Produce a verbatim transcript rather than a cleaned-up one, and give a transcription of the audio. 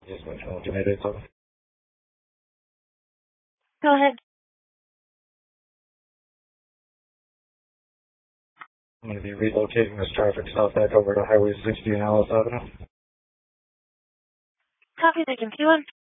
Just wait till you made it. So Go ahead. I'm going to be relocating this traffic stop back over to Highway sixty and Alice Avenue. Copy the computer.